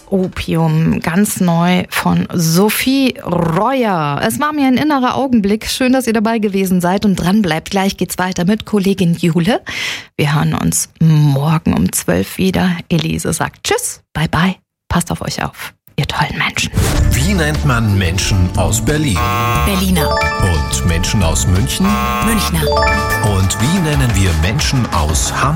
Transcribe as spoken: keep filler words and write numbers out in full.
Opium, ganz neu von Sophie Reuer. Es war mir ein innerer Augenblick. Schön, dass ihr dabei gewesen seid und dran bleibt. Gleich geht's weiter mit Kollegin Jule. Wir hören uns morgen um zwölf wieder. Elise sagt Tschüss, bye bye, passt auf euch auf, ihr tollen Menschen. Wie nennt man Menschen aus Berlin? Berliner. Und Menschen aus München? Münchner. Und wie nennen wir Menschen aus Hamburg?